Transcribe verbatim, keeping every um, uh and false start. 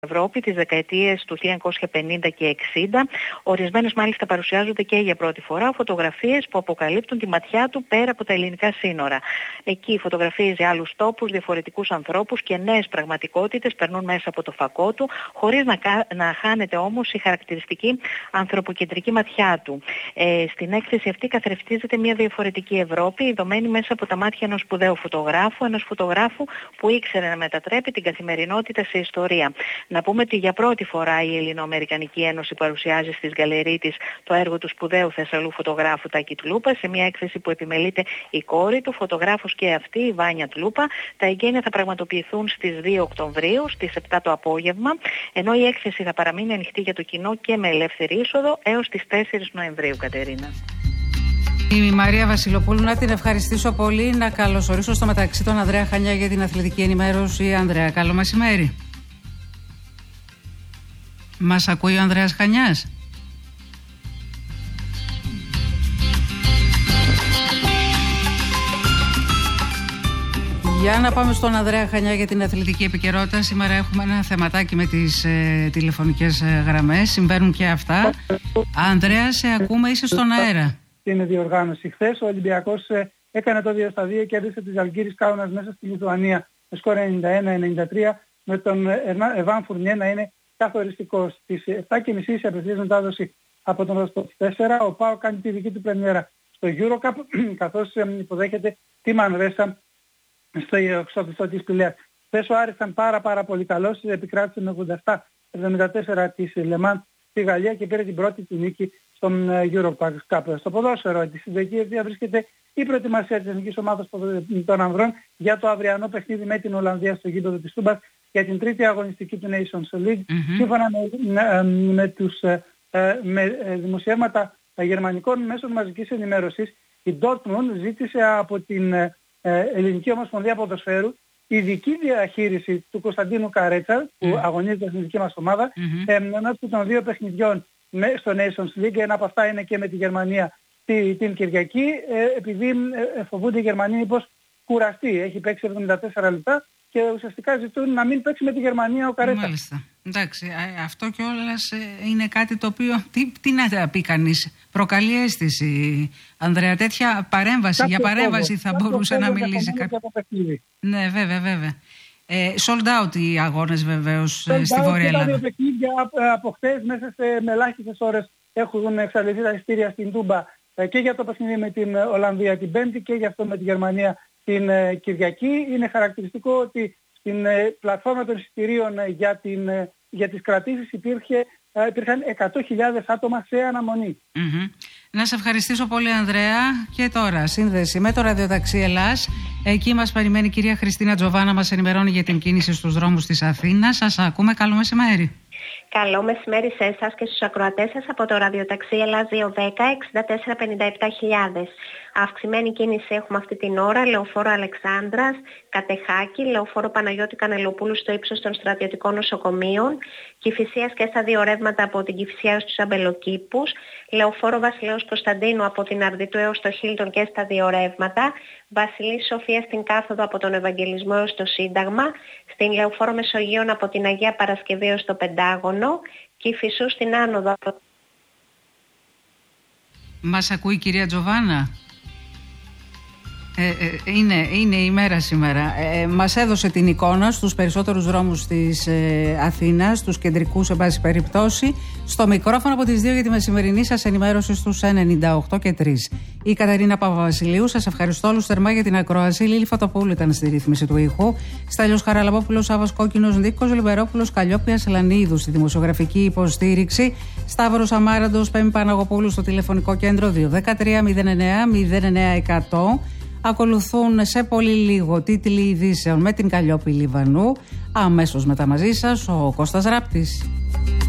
Ευρώπη τις δεκαετίες του χίλια εννιακόσια πενήντα και εξήντα. Ορισμένες μάλιστα παρουσιάζονται και για πρώτη φορά φωτογραφίες που αποκαλύπτουν τη ματιά του πέρα από τα ελληνικά σύνορα. Εκεί φωτογραφίζει άλλους τόπους, διαφορετικούς ανθρώπους και νέες πραγματικότητες περνούν μέσα από το φακό του, χωρίς να, να χάνεται όμως η χαρακτηριστική ανθρωποκεντρική ματιά του. Ε, στην έκθεση αυτή καθρεφτίζεται μια διαφορετική Ευρώπη, ειδωμένη μέσα από τα μάτια ενός σπουδαίου φωτογράφου, ενός φωτογράφου που ήξερε να μετατρέπει την καθημερινότητα σε ιστορία. Να πούμε ότι για πρώτη φορά η Ελληνοαμερικανική Ένωση παρουσιάζει στις γκαλερί της το έργο του σπουδαίου Θεσσαλού φωτογράφου Τάκη Τλούπα, σε μια έκθεση που επιμελείται η κόρη του, φωτογράφος και αυτή, η Βάνια Τλούπα. Τα εγγένεια θα πραγματοποιηθούν στις δύο Οκτωβρίου, στις επτά το απόγευμα, ενώ η έκθεση θα παραμείνει ανοιχτή για το κοινό και με ελεύθερη είσοδο έως τις τέσσερις Νοεμβρίου, Κατερίνα. Η Μαρία Βασιλοπούλου, να την ευχαριστήσω πολύ. Να καλωσορίσω στο μεταξύ τον Ανδρέα Χανιά για την αθλητική ενημέρωση. Ανδρέα, καλό μεσημέρι. Μας ακούει ο Ανδρέας Χανιάς? Για να πάμε στον Ανδρέα Χανιά για την αθλητική επικαιρότητα. Σήμερα έχουμε ένα θεματάκι με τις ε, τηλεφωνικές ε, γραμμές. Συμβαίνουν και αυτά. Ανδρέα, σε ακούμε, είσαι στον αέρα. Είναι διοργάνωση. Χθες ο Ολυμπιακός ε, έκανε το δύο στα δύο και έδειξε τη Ζαλγκίρις Κάουνας μέσα στη Λιθουανία με σκορ ενενήντα ένα ενενήντα τρία, με τον Εβάν Φουρνιέ να είναι καθοριστικός. Στις επτά και μισή σε απευθείας μετάδοση από τον Ροσποτ τέσσερα, ο ΠΑΟ κάνει τη δική του πρεμιέρα στο EuroCup, καθώς υποδέχεται τη Μανρέσα στο εξώπιστο της Πηλέας. Χθες ο Άρης ήταν πάρα πάρα πολύ καλός, επικράτησε με ογδόντα επτά εβδομήντα τέσσερα της Λεμάν στη Γαλλία και πήρε την πρώτη του νίκη στον EuroCup. Στο ποδόσφαιρο, τη συνδική βρίσκεται η προετοιμασία της εθνικής ομάδας των Ανδρών για το αυριανό παιχνίδι με την Ολλανδία στο γήπεδο της Τούμπας για την τρίτη αγωνιστική του Nations League. Mm-hmm. Σύμφωνα με, με, με, τους, με δημοσιεύματα γερμανικών μέσων μαζικής ενημέρωσης, η Dortmund ζήτησε από την Ελληνική Ομοσπονδία Ποδοσφαίρου ειδική διαχείριση του Κωνσταντίνου Καρέτσα, που mm. αγωνίζεται στην δική μας ομάδα, mm-hmm. ενώπιον των δύο παιχνιδιών στο Nations League. Ένα από αυτά είναι και με τη Γερμανία τη, την Κυριακή, επειδή φοβούνται οι Γερμανοί πως κουραστεί. Έχει παίξει εβδομήντα τέσσερα λεπτά και ουσιαστικά ζητούν να μην παίξει με τη Γερμανία ο Καρέτσα. Μάλιστα. Εντάξει, αυτό κιόλας είναι κάτι το οποίο, τι, τι να πει κανείς, προκαλεί αίσθηση. Ανδρέα, τέτοια παρέμβαση, κάποιο για παρέμβαση φόβο, θα μπορούσε να μιλήσει κάποιο. Ναι, βέβαια, βέβαια. Ε, sold out οι αγώνες βεβαίως sold στη Βόρεια Ελλάδα. Τα δύο παιχνίδια από χθες μέσα σε ελάχιστες ώρες έχουν εξαλειφθεί τα εισιτήρια στην Τούμπα και για το παιχνίδι με την Ολλανδία την Πέμπτη και για αυτό με τη Γερμανία την Κυριακή. Είναι χαρακτηριστικό ότι στην πλατφόρμα των εισιτηρίων για, την, για τις κρατήσεις υπήρχε, υπήρχαν εκατό χιλιάδες άτομα σε αναμονή. Mm-hmm. Να σε ευχαριστήσω πολύ, Ανδρέα. Και τώρα σύνδεση με το Ραδιοταξί Ελλάς. Εκεί μας περιμένει η κυρία Χριστίνα Τζοβάνα, μας ενημερώνει για την κίνηση στους δρόμους της Αθήνας. Σας ακούμε, καλό μεσημέρι. Καλό μεσημέρι σε εσάς και στους ακροατές σας από το Ραδιοταξί Ελλάς δύο δέκα εξήντα τέσσερα πενήντα επτά χιλιάδες. Αυξημένη κίνηση έχουμε αυτή την ώρα, λεωφόρο Αλεξάνδρας, Κατεχάκη, λεωφόρο Παναγιώτη Κανελοπούλου στο ύψος των στρατιωτικών νοσοκομείων, Κηφισίας και στα δύο ρεύματα από την Κηφισία στους Αμπελοκήπους, λεωφόρο Βασιλέως Κωνσταντίνου από την Αρδιτού έως το Χίλτον και στα δύο ρεύματα, Βασιλής Σοφία στην κάθοδο από τον Ευαγγελισμό έως το Σύνταγμα, στην λεωφόρο Μεσογείων από την Αγία Παρασκευή έως το Πεντάγωνο, Κηφισού στην άνοδο. Μας ακούει η κυρία Τζοβάνα? Ε, ε, είναι, είναι η μέρα σήμερα. Ε, μας έδωσε την εικόνα στους περισσότερους δρόμους της ε, Αθήνας, τους κεντρικούς σε πάση περιπτώσει. Στο μικρόφωνο από τις δύο για τη μεσημερινή σας ενημέρωση στους ενενήντα οκτώ και τρία. Η Καταρίνα Παπαβασιλείου, σας ευχαριστώ όλους θερμά για την ακρόαση. Λίλη Φωτοπούλου ήταν στη ρύθμιση του ήχου. Στέλιος Χαραλαμπόπουλος, Σάββας Κόκκινος, Νίκος Λιμπερόπουλος, Καλλιόπιας Λανίδου στη δημοσιογραφική υποστήριξη. Σταύρος Αμάραντος, Πέμπη Παναγοπούλου στο τηλεφωνικό κέντρο δύο ένα τρία μηδέν εννέα μηδέν εννέα εκατό. Ακολουθούν σε πολύ λίγο τίτλοι ειδήσεων με την Καλλιόπη Λιβανού. Αμέσως μετά μαζί σας ο Κώστας Ράπτης.